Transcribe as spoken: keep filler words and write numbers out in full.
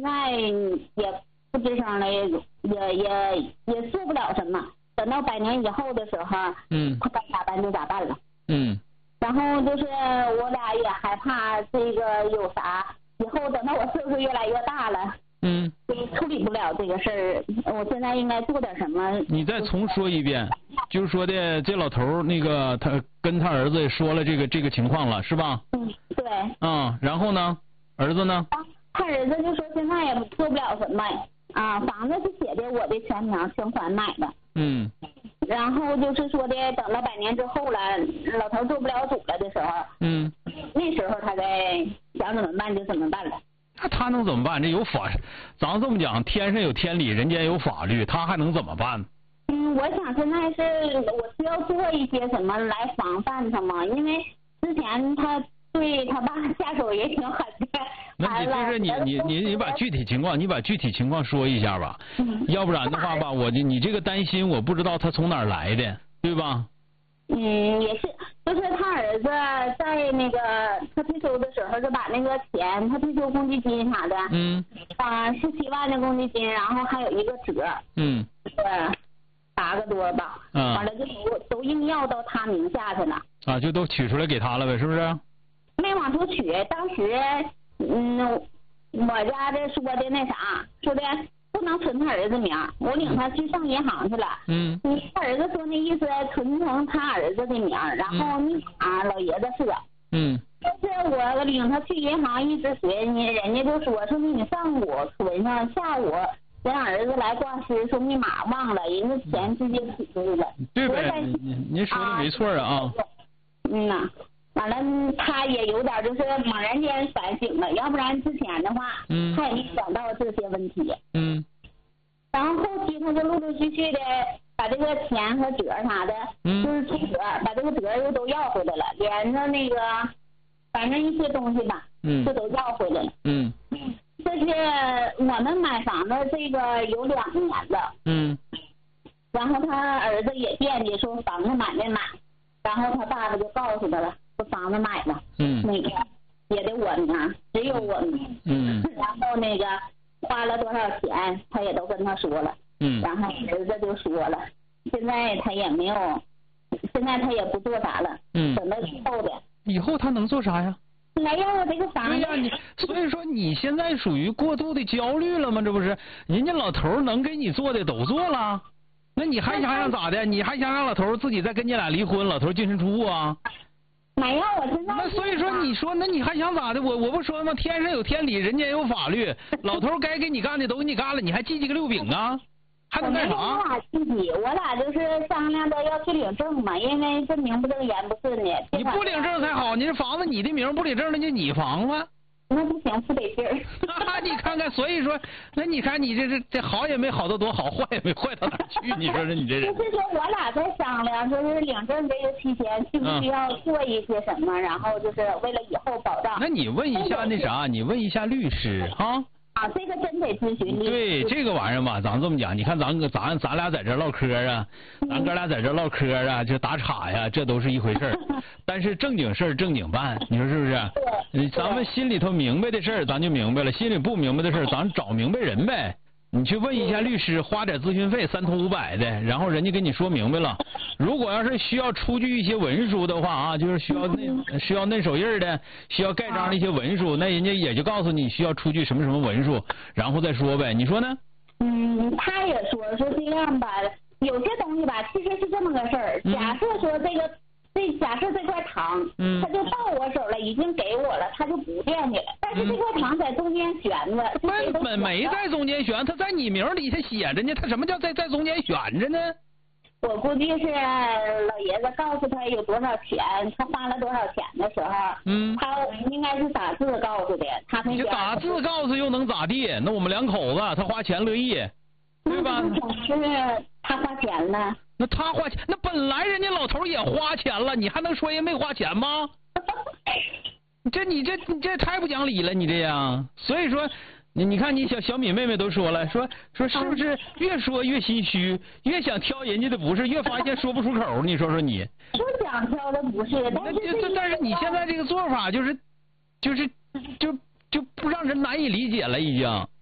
在也不吱声了，也也也也做不了什么。等到百年以后的时候， 嗯， 他该咋办就咋办了。 嗯。 然后就是我俩也害怕这个有啥，以后等到我岁数越来越大了， 嗯， 处理不了这个事儿。我现在应该做点什么？ 你再重说一遍，就是说的这老头那个他跟他儿子也说了这个这个情况了，是吧？ 嗯，对。 啊，然后呢，儿子呢？ 他儿子就说现在也做不了什么啊，房子是写的我的全名全款买的。 嗯。 然后就是说的，等到百年之后了，老头做不了主了的时候， 嗯， 那时候他该想怎么办就怎么办了。 那他能怎么办？这有法，咱这么讲，天上有天理，人间有法律，他还能怎么办？ 嗯，我想现在是我需要做一些什么来防范他嘛，因为之前他对他爸下手也挺狠的。 那你就是你你你你把具体情况，你把具体情况说一下吧， 嗯、 要不然的话吧，我就你这个担心，我不知道他从哪儿来的，对吧？ 嗯，也是，就是他儿子在那个他退休的时候，就把那个钱，他退休公积金啥的， 嗯， 啊，十七万的公积金，然后还有一个折， 嗯， 是八个多吧， 嗯， 完了就都都硬要到他名下去了， 啊，就都取出来给他了呗，是不是？ 没往出取，当时。嗯，我家这说的那啥，说的不能存他儿子名，我领他去上银行去了。 嗯， 他儿子说那意思存成他儿子的名，然后密码老爷子是。 嗯。 就是我领他去银行一直学，你人家就说说你上午存上，下午人儿子来挂失，说密码忘了，人家钱直接取出去了。 对呗，您您说的没错啊。 嗯呐。完了，他也有点就是猛然间反省了，要不然之前的话， 嗯， 他也没想到这些问题。 嗯。 然后后期他就陆陆续续的把这个钱和折啥的， 嗯， 就是出折，把这个折又都要回来了，连着那个，反正一些东西吧， 嗯， 就都要回来了。 嗯。 这是我们买房子这个有两年了。 嗯。 然后他儿子也惦记说房子买没买，然后他爸爸就告诉他了。说房子买了， 嗯， 那个也得我名，只有我名， 嗯， 然后那个花了多少钱，他也都跟他说了， 嗯， 然后儿子就说了，现在他也没有，现在他也不做啥了， 嗯， 等到以后的， 以后他能做啥呀？ 没有这个房子。 对呀，你所以说你现在属于过度的焦虑了吗？这不是，人家老头能给你做的都做了，那你还想想咋的？你还想让老头自己再跟你俩离婚，老头净身出户啊？ 没有，我现在。 那所以说，你说那你还想咋的？我我不说吗？天上有天理，人间有法律。老头该给你干的都给你干了，你还记几个六饼啊？还能干啥？ 我俩自己，我俩就是商量着要去领证嘛，因为这名不正言不顺的。 你不领证才好，你这房子你的名不领证，那就你房子。 那不行，不得劲儿。 你看看，所以说，那你看你这这这好也没好到多好，坏也没坏到哪去。你说说你这人。 就是说我俩在商量，就是领证这个期间需不需要做一些什么，嗯、然后就是为了以后保障。 那你问一下那啥，你问一下律师哈。 啊，这个真得咨询律师。 对这个玩意儿吧，咱这么讲，你看咱哥咱咱俩在这唠嗑啊，咱哥俩在这唠嗑啊，就打岔呀，这都是一回事儿。但是正经事儿正经办，你说是不是？对。咱们心里头明白的事儿，咱就明白了；心里不明白的事儿，咱找明白人呗。你去问一下律师，花点咨询费，三头五百的，然后人家跟你说明白了。如果要是需要出具一些文书的话啊，就是需要那需要嫩手印的，需要盖章的一些文书，那人家也就告诉你需要出具什么什么文书，然后再说呗。你说呢？ 嗯，他也说说这样吧，有些东西吧，其实是这么个事儿。假设说这个。这假设这块糖， 嗯， 他就到我手了，已经给我了，他就不惦记了。但是这块糖在中间悬着， 没没没在中间悬，他在你名里他写着呢。他什么叫在在中间悬着呢？ 我估计是老爷子告诉他有多少钱，他花了多少钱的时候， 嗯， 他应该是打字告诉的。他那就打字告诉又能咋地？那我们两口子他花钱乐意，对吧？ 是他花钱了。 那他花钱，那本来人家老头也花钱了，你还能说人没花钱吗？这你这你这太不讲理了，你这样。所以说，你你看你小小米妹妹都说了，说说是不是越说越心虚，越想挑人家的不是，越发现说不出口。你说说你。 说想挑的不是，但是这但是你现在这个做法就是，就是就就不让人难以理解了，已经。